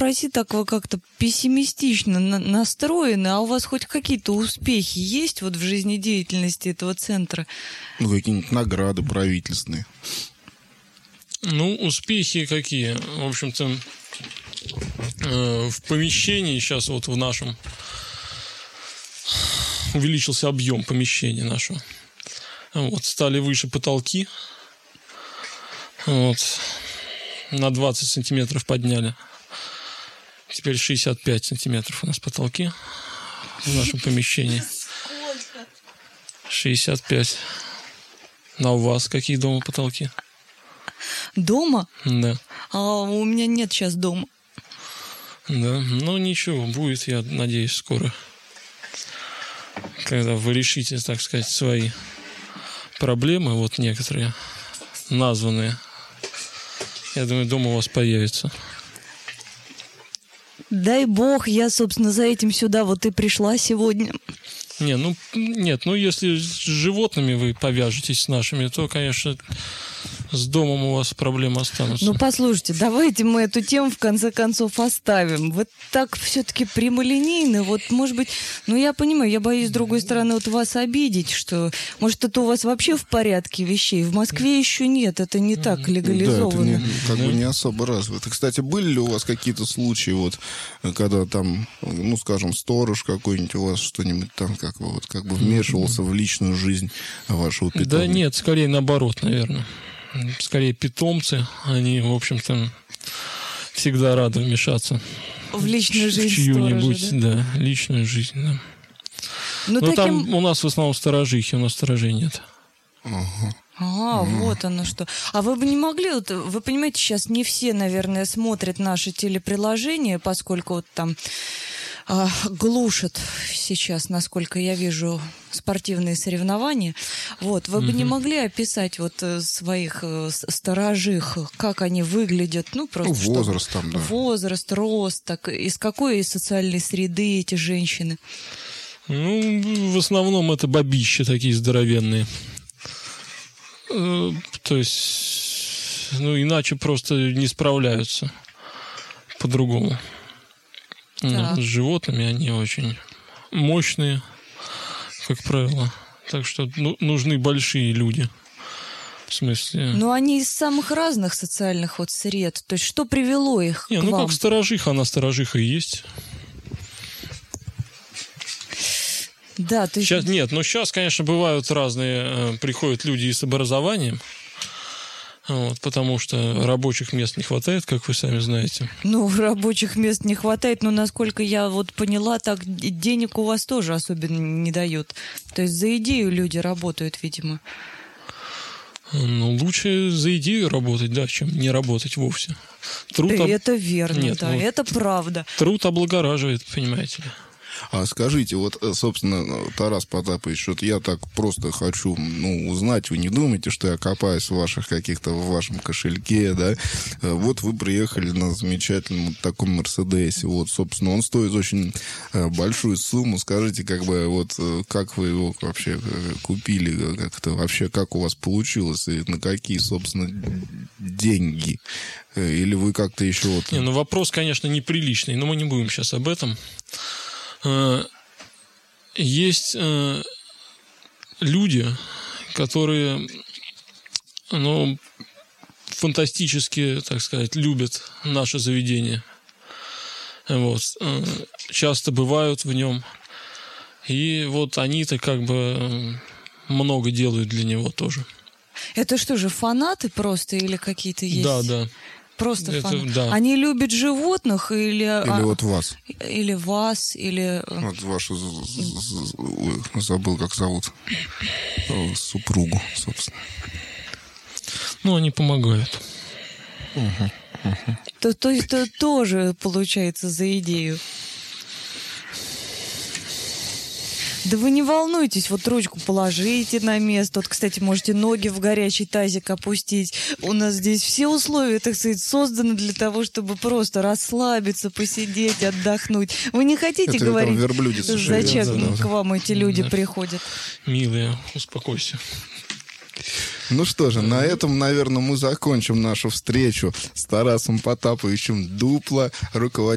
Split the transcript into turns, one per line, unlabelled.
спросить, так вы как-то пессимистично настроены, а у вас хоть какие-то успехи есть вот в жизнедеятельности этого центра?
Ну, какие-нибудь награды правительственные.
Ну, успехи какие? В общем-то, в помещении сейчас вот в нашем увеличился объем помещения нашего. Вот, стали выше потолки. Вот, на 20 сантиметров подняли. Теперь 65 сантиметров у нас потолки в нашем помещении. 65. А у вас какие дома потолки?
Дома?
Да.
А у меня нет сейчас дома.
Да, ну ничего, будет, я надеюсь, скоро. Когда вы решите, так сказать, свои проблемы, вот некоторые названные, я думаю, дома у вас появится.
Дай бог, я, собственно, за этим сюда вот и пришла сегодня.
Нет, если с животными вы повяжетесь с нашими, то, конечно, с домом у вас проблемы останутся.
Ну, послушайте, давайте мы эту тему в конце концов оставим. Вы так все-таки прямолинейны. Вот, может быть, я понимаю, я боюсь, с другой стороны, вот вас обидеть, что, может, это у вас вообще в порядке вещей. В Москве еще нет, это не так легализовано.
Да, это не особо развито. Кстати, были ли у вас какие-то случаи, вот, когда там, скажем, сторож какой-нибудь у вас что-нибудь там как бы вмешивался в личную жизнь вашего питомца?
Да нет, скорее наоборот, наверное. Скорее питомцы, они, в общем-то, всегда рады вмешаться
в личную жизнь
чью-нибудь,
сторожа,
да, личную жизнь, да.
Но
там у нас в основном сторожихи, у нас сторожей нет.
Вот оно что. А вы бы не могли, вы понимаете, сейчас не все, наверное, смотрят наши телеприложения, поскольку вот там глушат сейчас, насколько я вижу, спортивные соревнования. Вот, вы бы не могли описать вот своих сторожих, как они выглядят, просто
возраст там, да.
Возраст, рост, так, из какой социальной среды эти женщины?
В основном это бабища такие здоровенные. То есть, иначе просто не справляются по-другому. С животными они очень мощные, как правило. Так что нужны большие люди. В смысле...
они из самых разных социальных сред. То есть, что привело их к вам?
Как сторожиха, она сторожиха и есть.
Да, то есть...
Сейчас, конечно, бывают разные... Приходят люди и с образованием. Потому что рабочих мест не хватает, как вы сами знаете.
Рабочих мест не хватает, но, насколько я поняла, так денег у вас тоже особенно не дают. То есть за идею люди работают, видимо.
Лучше за идею работать, да, чем не работать вовсе.
Это верно, это правда.
Труд облагораживает, понимаете ли.
А скажите, собственно, Тарас Потапович, я так просто хочу, узнать, вы не думаете, что я копаюсь в вашем кошельке, да? Вот вы приехали на замечательном таком Мерседесе, собственно, он стоит очень большую сумму. Скажите, как вы его вообще купили, как у вас получилось, и на какие, собственно, деньги? Или вы как-то еще...
вопрос, конечно, неприличный, но мы не будем сейчас об этом. Есть люди, которые, фантастически, так сказать, любят наше заведение. Часто бывают в нем. И они-то много делают для него тоже.
Это что же, фанаты просто или какие-то есть?
Да.
Просто фанаты.
Да.
Они любят животных или...
Или вас.
Или вас, или...
Вашу... Забыл, как зовут. Супругу, собственно.
Они помогают.
То есть это тоже получается за идею. Да вы не волнуйтесь, ручку положите на место. Кстати, можете ноги в горячий тазик опустить. У нас здесь все условия, так сказать, созданы для того, чтобы просто расслабиться, посидеть, отдохнуть. Вы не хотите говорить, зачем к вам эти люди приходят?
Милая, успокойся.
Что же, на этом, наверное, мы закончим нашу встречу с Тарасом Потаповичем Дупло, руководителем